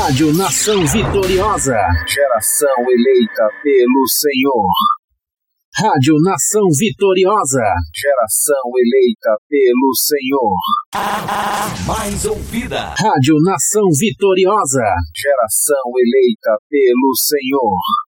Rádio Nação Vitoriosa. Geração eleita pelo Senhor. Rádio Nação Vitoriosa. Geração eleita pelo Senhor. Mais ouvida. Rádio Nação Vitoriosa. Geração eleita pelo Senhor.